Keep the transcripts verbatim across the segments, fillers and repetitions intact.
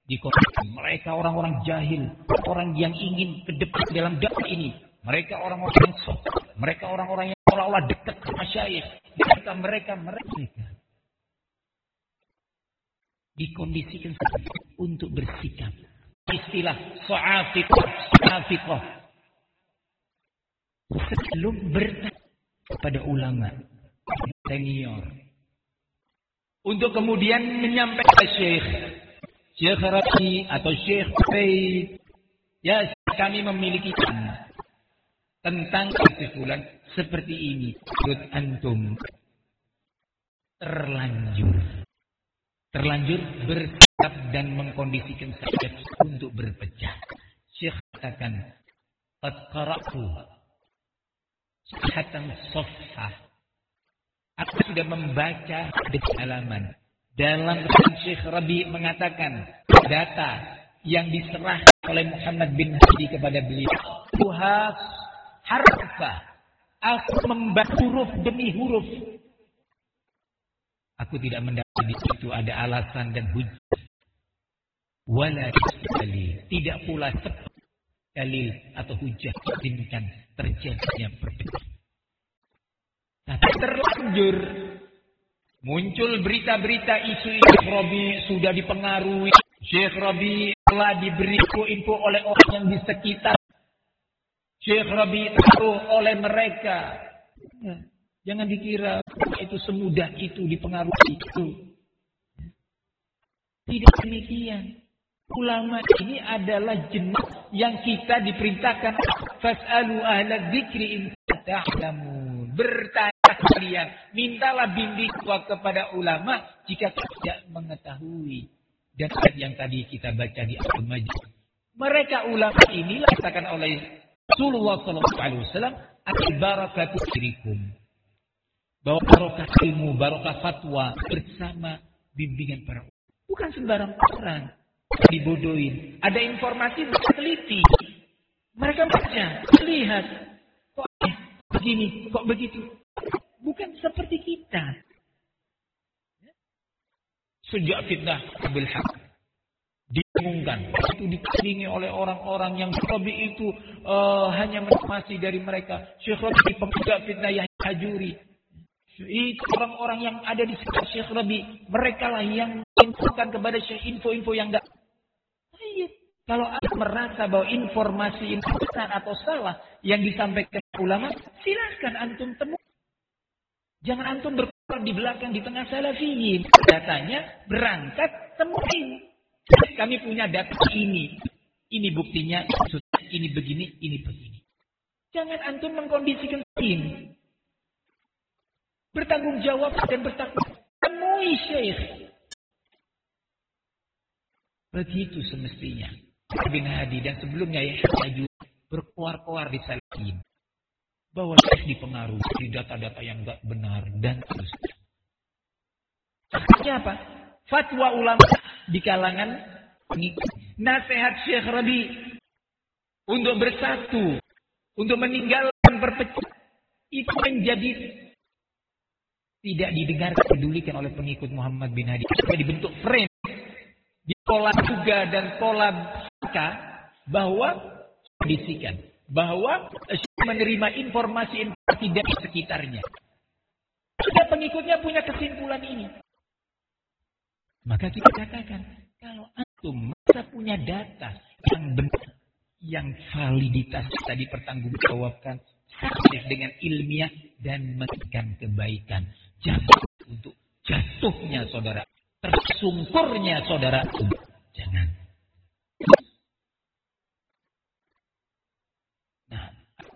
Di kota mereka orang-orang jahil, orang yang ingin ke depan dalam dakwah ini. Mereka orang-orang yang sok, mereka orang-orang yang seolah-olah dekat sama syekh. Mereka mereka mereka dikondisikan untuk bersikap. Istilah so'afiqah, so'afiqah. Sebelum bertanya kepada ulama senior, untuk kemudian menyampaikan syekh. Syekh Rabi atau Syekh Faid, ya kami memiliki tentang kesimpulan seperti ini. Menurut antum terlanjur, terlanjur bersikap dan mengkondisikan saya untuk berpecah. Syekh katakan, qad qara'tu sahatan safhah. Aku sudah membaca di halaman. Dalam Syekh Rabi mengatakan data yang diserahkan oleh Muhammad bin Hadi kepada beliau, Tuhas harfa, aku membaca huruf demi huruf. Aku tidak mendapat di situ ada alasan dan hujjah. Wala dalil, tidak pula dalil atau hujjah menunjukkan terjadinya perbedaan. Tapi terlanjur muncul berita-berita isu Syekh Rabi sudah dipengaruhi. Syekh Rabi telah diberi info oleh orang yang di sekitar. Syekh Rabi taruh oleh mereka. Ya, jangan dikira itu semudah itu dipengaruhi itu. Tidak demikian. Ulama ini adalah jenis yang kita diperintahkan. Fas'alu ahla dzikri in ta'lamun. Bertanya kalian, mintalah bimbing kepada ulama jika tidak mengetahui. Dan yang tadi kita baca di Al-Majid, mereka ulama ini dikatakan oleh Rasulullah sallallahu alaihi wasallam, "Barakatu dirikum." Bahwa barokah ilmu, barokah fatwa bersama bimbingan para ulama. Bukan sembarang orang dibodohin. Ada informasi teliti. Mereka baca, lihat, kok begini, kok begitu. Bukan seperti kita. Sejak fitnah Abil Haq diumumkan, itu dikelilingi oleh orang-orang yang Rabi itu uh, hanya informasi dari mereka. Syekh Rabi pemuda fitnah yang Hajuri. Itu orang-orang yang ada di sekitar Syekh Rabi, mereka lah yang infokan kepada Syekh info-info yang enggak. Kalau Anda merasa bahwa informasi ini benar atau salah yang disampaikan ulama, silakan antum temu. Jangan antum berkuar di belakang di tengah salafiyin. Datanya berangkat temuin. Kami punya data ini. Ini buktinya, ini begini, ini begini. Jangan antum mengkondisikan ini. Bertanggung jawab dan bertakwa. Temui syekh. Begitu semestinya. Bin Hadi dan sebelumnya Yahya juga berkuar-kuar di salafiyin. Bahwa syekh dipengaruhi di data-data yang enggak benar dan seterusnya. Akhirnya apa? Fatwa ulama di kalangan pengikut. Nasihat Syekh Rabi untuk bersatu, untuk meninggalkan perpecahan, itu menjadi tidak didengar, pedulikan oleh pengikut Muhammad bin Hadi. Sampai dibentuk frame, ditolak juga dan tolak bahwa kondisikan bahwa menerima informasi-informasi dari sekitarnya. Jika pengikutnya punya kesimpulan ini, maka kita katakan, kalau antum masa punya data yang benar, yang validitas bisa dipertanggungjawabkan dengan ilmiah dan memberikan kebaikan, jangan untuk jatuhnya saudara, tersungkurnya saudara, jangan. Nah,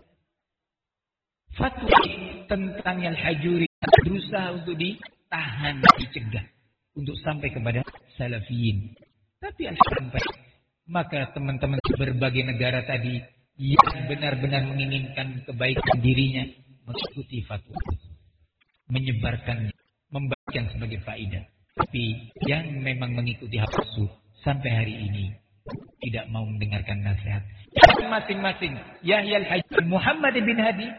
fatwa tentang yang Hajuri berusaha untuk ditahan, dicegah untuk sampai kepada salafiyin. Tapi alhamdulillah, maka teman-teman berbagai negara tadi yang benar-benar menginginkan kebaikan dirinya mengikuti fatwa, menyebarkannya, membagikan sebagai faedah. Tapi yang memang mengikuti hawa nafsu sampai hari ini tidak mau mendengarkan nasihat masing-masing. Yahya al-Hajj Muhammad bin Hadi